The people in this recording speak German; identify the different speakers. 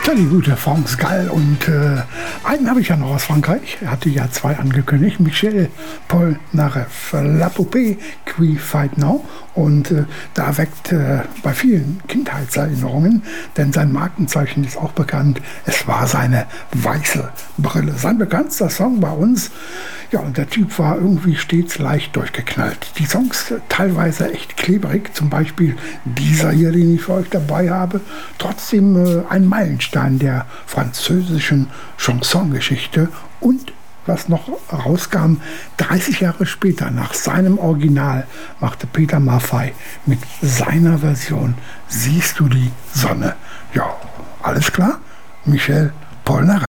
Speaker 1: Ja, die gute France Gall. Und einen habe ich ja noch aus Frankreich. Er hatte ja zwei angekündigt. Michel Polnareff, La Poupée qui fight now. Und da weckt bei vielen Kindheitserinnerungen, denn sein Markenzeichen ist auch bekannt. Es war seine weiße Brille. Sein bekanntester Song bei uns. Ja, und der Typ war irgendwie stets leicht durchgeknallt. Die Songs teilweise echt klebrig. Zum Beispiel dieser hier, den ich für euch dabei habe. Trotzdem ein Meilenstein der französischen Chansongeschichte. Und was noch rauskam, 30 Jahre später, nach seinem Original, machte Peter Maffay mit seiner Version Siehst du die Sonne. Ja, alles klar? Michel Polnareff.